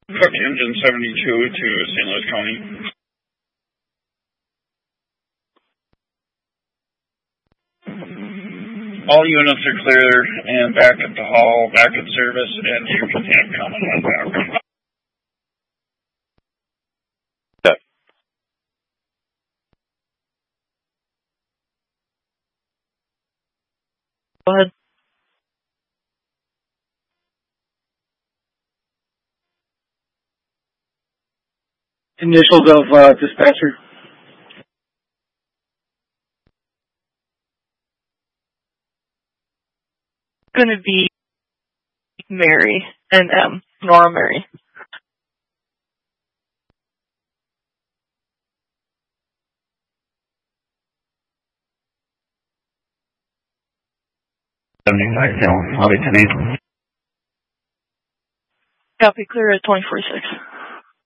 Cook Engine 72 to St. Louis County. All units are clear and back at the hall, back at service, and you can have comment on back. Go ahead. Initials of dispatcher. Going to be Mary and M. Nora Mary. I'll be 10-8. Copy, clear at 2046.